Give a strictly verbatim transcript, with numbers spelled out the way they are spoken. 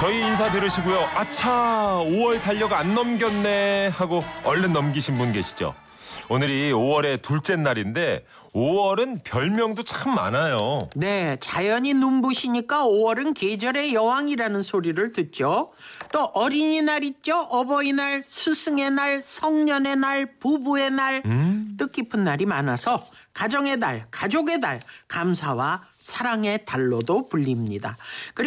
저희 인사 들으시고요. 아차, 오월 달력 안 넘겼네 하고 얼른 넘기신 분 계시죠? 오늘이 오월의 둘째 날인데 오월은 별명도 참 많아요. 네, 자연이 눈부시니까 오월은 계절의 여왕이라는 소리를 듣죠. 또 어린이날 있죠. 어버이날, 스승의 날, 성년의 날, 부부의 날. 음? 뜻깊은 날이 많아서 가정의 달, 가족의 달, 감사와 사랑의 달로도 불립니다. 그리고